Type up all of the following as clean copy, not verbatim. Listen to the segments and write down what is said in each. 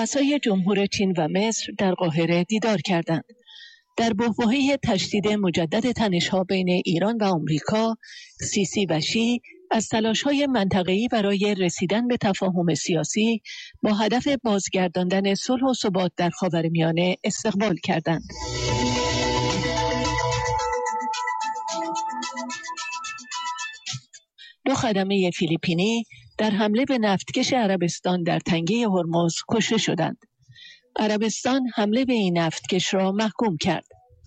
رؤسای جمهور چین و مصر در قاهره دیدار کردند. در بحبوحه تشدید مجدد تنش‌ها بین ایران و آمریکا، سیسی و شی از تلاش‌های منطقه‌ای برای رسیدن به تفاهم سیاسی با هدف بازگرداندن صلح و ثبات در خاورمیانه استقبال کردند. دو خدمه فیلیپینی در حمله به نفتکش عربستان در تنگه هرمز کشته شدند. عربستان حمله به این نفتکش را محکوم کرد.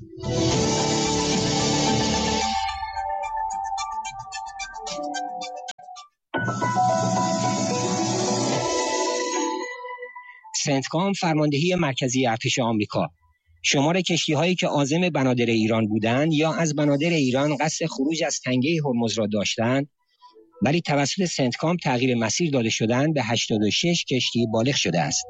سنتکام فرماندهی مرکزی ارتش آمریکا شمار کشتی‌هایی که عازم بنادر ایران بودند یا از بنادر ایران قصد خروج از تنگه هرمز را داشتند ولی توسط سنتکام تغییر مسیر داده شدند به 86 کشتی بالغ شده است.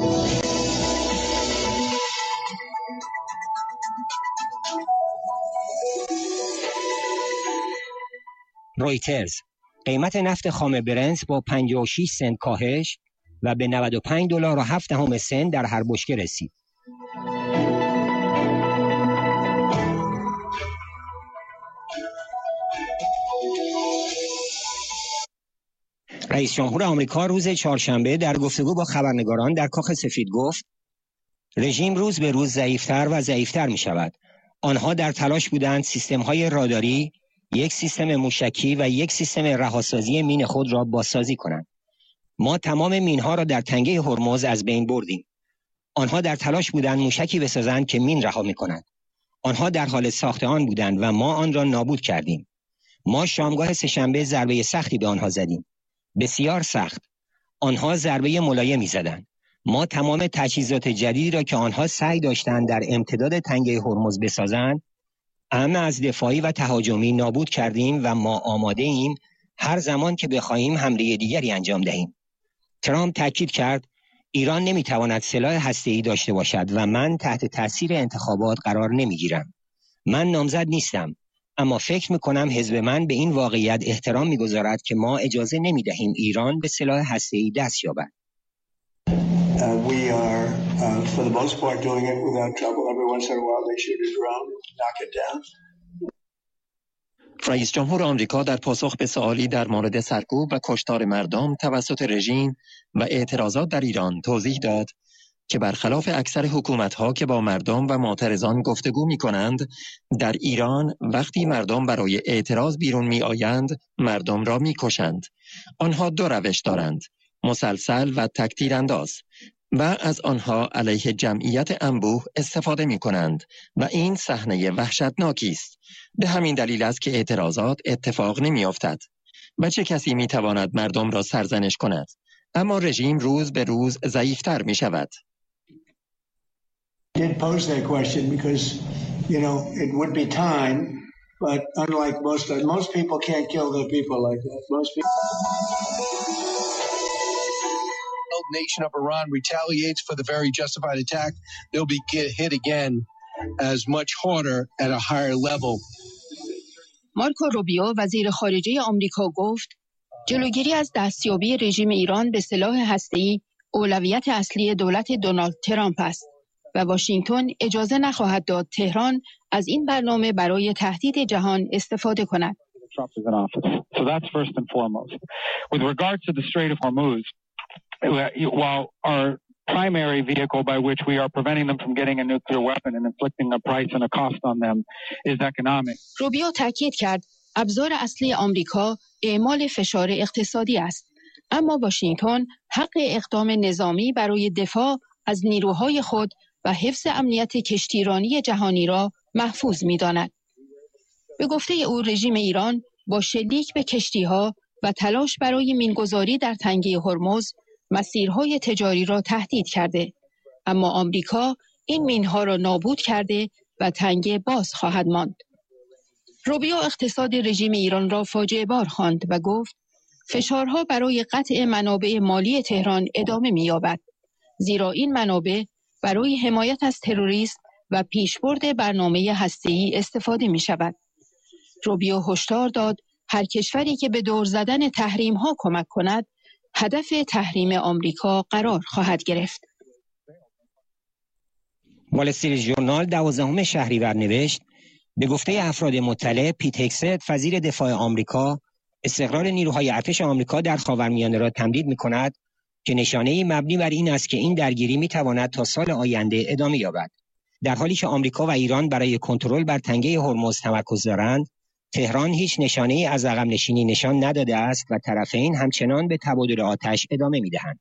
رویترز قیمت نفت خام برنت با 56 سنت کاهش و به $95.7 سنت در هر بشکه رسید. رئیس جمهور آمریکا روز چهارشنبه در گفتگو با خبرنگاران در کاخ سفید گفت رژیم روز به روز ضعیفتر و ضعیفتر می شود. آنها در تلاش بودند سیستم‌های راداری، یک سیستم موشکی و یک سیستم رهاسازی مین خود را بازسازی کنند. ما تمام مینها را در تنگه هرمز از بین بردیم. آنها در تلاش بودند موشکی بسازند که مین رها می‌کند. آنها در حال ساخت آن بودند و ما آن را نابود کردیم. ما شامگاه سه‌شنبه ضربه سختی به آنها زدیم. بسیار سخت. آنها ضربه ملایمی زدند. ما تمام تجهیزات جدیدی را که آنها سعی داشتند در امتداد تنگه هرمز بسازند، اما از دفاعی و تهاجمی نابود کردیم و ما آماده ایم هر زمان که بخواهیم حمله دیگری انجام دهیم. ترامپ تاکید کرد ایران نمیتواند سلاح هسته‌ای داشته باشد و من تحت تاثیر انتخابات قرار نمیگیرم. من نامزد نیستم، اما فکر میکنم حزب من به این واقعیت احترام میگذارد که ما اجازه نمیدهیم ایران به سلاح هسته‌ای دست یابد. We are, for the most part, doing it without trouble. Every once in a while they shoot a drone, knock it down. رئیس جمهور آمریکا در پاسخ به سوالی در مورد سرکوب و کشتار مردم توسط رژیم و اعتراضات در ایران توضیح داد که برخلاف اکثر حکومت‌ها که با مردم و معترضان گفتگو می‌کنند، در ایران وقتی مردم برای اعتراض بیرون می‌آیند، مردم را می‌کشند. آنها دو روش دارند: مسلسل و تک‌تیرانداز، و از آنها علیه جمعیت انبوه استفاده می‌کنند و این صحنه وحشتناکی است. به همین دلیل است که اعتراضات اتفاق نمی‌افتد. و چه کسی می‌تواند مردم را سرزنش کند؟ اما رژیم روز به روز ضعیف‌تر می‌شود. Did pose that question because, you know, it would be time, but unlike most people can't kill their people like that. Most people. The nation of Iran retaliates for the very justified attack, they'll be hit again as much harder at a higher level. مارکو روبیو وزیر خارجه آمریکا گفت جلوگیری از دستیابی رژیم ایران به سلاح هسته‌ای اولویت اصلی دولت دونالد ترامپ است و واشنگتن اجازه نخواهد داد تهران از این برنامه برای تهدید جهان استفاده کند. So that's first and foremost. With regard to the Strait of Hormuz, while our primary vehicle by which we are preventing them from getting a nuclear weapon and inflicting a price and a cost on them is economic. روبیو تاکید کرد ابزار اصلی آمریکا اعمال فشار اقتصادی است، اما واشنگتن حق اقدام نظامی برای دفاع از نیروهای خود و حفظ امنیت کشتیرانی جهانی را محفوظ می‌داند. به گفته او رژیم ایران با شلیک به کشتی‌ها و تلاش برای مینگذاری در تنگه هرمز مسیرهای تجاری را تهدید کرده، اما آمریکا این مینها را نابود کرده و تنگه باز خواهد ماند. روبیو اقتصاد رژیم ایران را فاجعه بار خواند و گفت فشارها برای قطع منابع مالی تهران ادامه می‌یابد، زیرا این منابع برای حمایت از تروریسم و پیشبرد برنامه هسته‌ای استفاده می‌شود. روبیو هشدار داد هر کشوری که به دور زدن تحریم‌ها کمک کند، هدف تحریم آمریکا قرار خواهد گرفت. وال استریت ژورنال 12 شهریور نوشت به گفته افراد مطلع، پیت هگست وزیر دفاع آمریکا استقرار نیروهای ارتش آمریکا در خاورمیانه را تمدید می‌کند که نشانه‌ای مبنی بر این است که این درگیری می‌تواند تا سال آینده ادامه یابد. در حالی که آمریکا و ایران برای کنترل بر تنگه هرمز تمرکز دارند، تهران هیچ نشانه‌ای از عقب نشینی نشان نداده است و طرفین همچنان به تبادل آتش ادامه می‌دهند.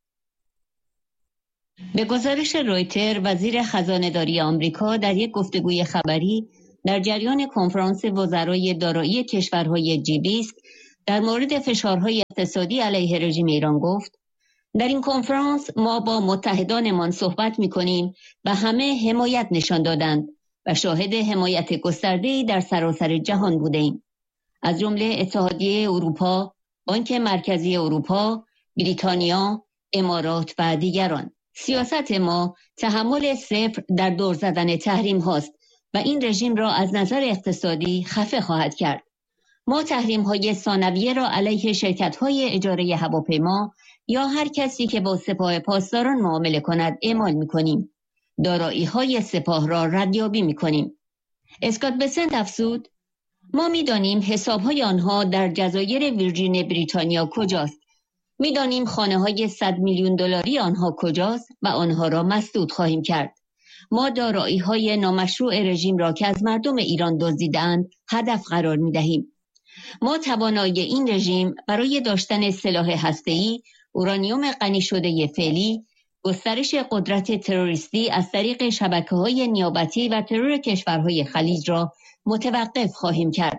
به گزارش رویتر، وزیر خزانه‌داری آمریکا در یک گفتگوی خبری در جریان کنفرانس وزرای دارایی کشورهای G20 در مورد فشارهای اقتصادی علیه رژیم ایران گفت: در این کنفرانس ما با متحدانمان صحبت می‌کنیم و همه حمایت نشان دادند و شاهد حمایت گسترده‌ای در سراسر جهان بودیم، از جمله اتحادیه اروپا، بانک مرکزی اروپا، بریتانیا، امارات و دیگران. سیاست ما تحمل صفر در دور زدن تحریم هاست و این رژیم را از نظر اقتصادی خفه خواهد کرد. ما تحریم های ثانویه را علیه شرکت های اجاره هواپیما یا هر کسی که با سپاه پاسداران معامله کند اعمال می کنیم. دارایی های سپاه را ردیابی می کنیم. اسکات بسنت افزود: ما می دانیم حساب های آنها در جزایر ویرجین بریتانیا کجاست. می دانیم خانه های 100 میلیون دلاری آنها کجاست و آنها را مسدود خواهیم کرد. ما دارایی های نامشروع رژیم را که از مردم ایران دزدیدند هدف قرار می دهیم. ما توانایی این رژیم برای داشتن سلاح هسته‌ای، اورانیوم غنی شده فعلی، گسترش قدرت تروریستی از طریق شبکه‌های نیابتی و ترور کشورهای خلیج را متوقف خواهیم کرد.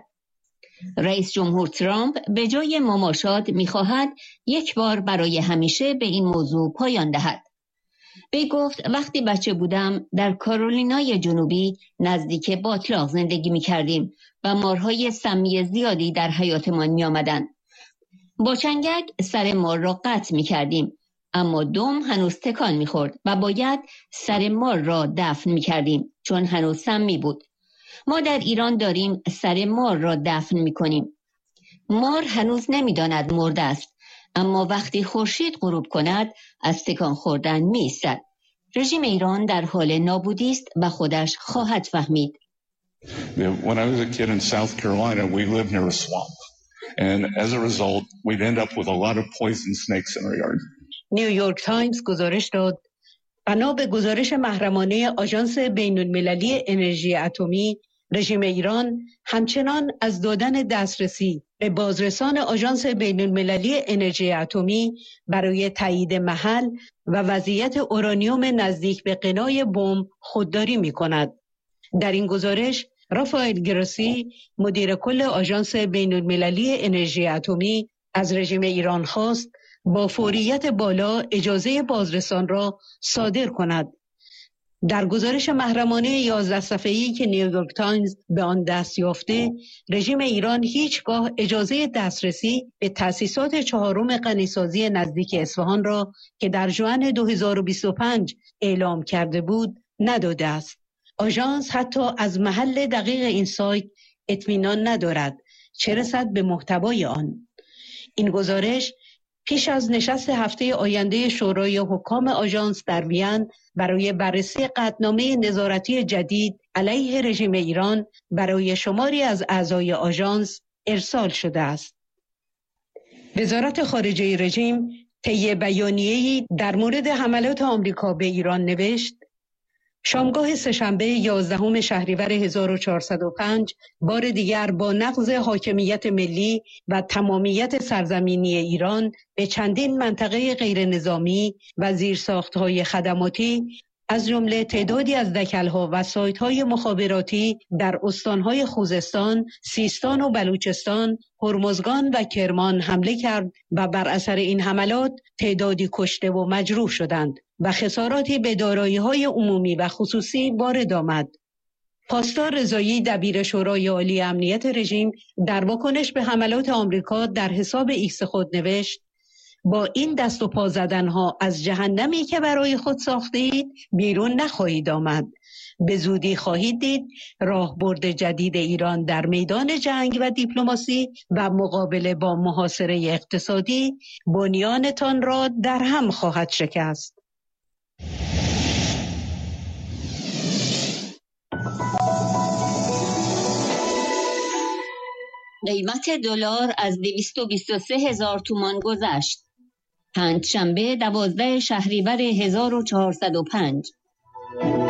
رئیس جمهور ترامپ به جای مماشات می‌خواهد یک بار برای همیشه به این موضوع پایان دهد. وی گفت: وقتی بچه بودم در کارولینای جنوبی نزدیک باتلاق زندگی می‌کردیم و مارهای سمی زیادی در حیاتمان می‌آمدند. با چنگک سر مار را قطع می‌کردیم، اما دم هنوز تکان می‌خورد و باید سر مار را دفن می‌کردیم چون هنوز سمی بود. ما در ایران داریم سر مار را دفن می‌کنیم. مار هنوز نمی‌داند مرده است، اما وقتی خورشید غروب کند از تکان خوردن می‌ایستد. رژیم ایران در حال نابودی است و خودش خواهد فهمید. When I was a kid in South Carolina, we lived near a swamp. And as a result, we'd end up with a lot of poison snakes in our yard. نیویورک تایمز گزارش داد: بنا به گزارش محرمانه آژانس بین‌المللی انرژی اتمی، رژیم ایران همچنان از دادن دسترسی به بازرسان آژانس بین‌المللی انرژی اتمی برای تایید محل و وضعیت اورانیوم نزدیک به غنای بمب خودداری می‌کند. در این گزارش رافائل گروسی، مدیر کل آژانس بین‌المللی انرژی اتمی، از رژیم ایران خواست با فوریت بالا اجازه بازرسان را صادر کند. در گزارش محرمانه 11 صفحه‌ای که نیویورک تایمز به آن دست یافته، رژیم ایران هیچگاه اجازه دسترسی به تأسیسات چهارم غنیسازی نزدیک اصفهان را که در ژوئن 2025 اعلام کرده بود نداده است. آژانس حتی از محل دقیق این سایت اطمینان ندارد، چه رسد به محتوای آن. این گزارش پیش از نشست هفته آینده شورای حکام آژانس در وین برای بررسی قطعنامه نظارتی جدید علیه رژیم ایران برای شماری از اعضای آژانس ارسال شده است. وزارت خارجه رژیم طی بیانیه‌ای در مورد حملات آمریکا به ایران نوشت: شامگاه سه‌شنبه 11 شهریور 1405 بار دیگر با نقض حاکمیت ملی و تمامیت سرزمینی ایران به چندین منطقه غیر نظامی و زیرساخت‌های خدماتی از جمله تعدادی از دکل‌ها و سایت‌های مخابراتی در استان‌های خوزستان، سیستان و بلوچستان، هرمزگان و کرمان حمله کرد و بر اثر این حملات تعدادی کشته و مجروح شدند و خساراتی به دارایی‌های عمومی و خصوصی وارد آمد. پاسدار رضایی، دبیر شورای عالی امنیت رژیم، در واکنش به حملات آمریکا در حساب ایکس خود نوشت: با این دست و پا زدنها از جهنمی که برای خود ساختید بیرون نخواهید آمد. به زودی خواهید دید راهبرد جدید ایران در میدان جنگ و دیپلماسی و مقابله با محاصره اقتصادی بنیانتان را در هم خواهد شکست. قیمت دلار از 223,000 تومان گذشت. پنجشنبه 12 شهریور 1405